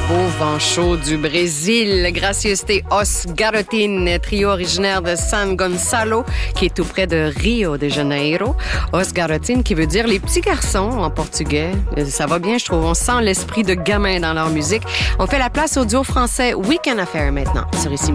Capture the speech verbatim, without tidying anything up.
beau vent chaud du Brésil. Gracieuseté Os Garotin, trio originaire de San Gonçalo, qui est tout près de Rio de Janeiro. Os Garotin, qui veut dire les petits garçons en portugais. Ça va bien, je trouve. On sent l'esprit de gamin dans leur musique. On fait la place au duo français Weekend Affair maintenant sur Ici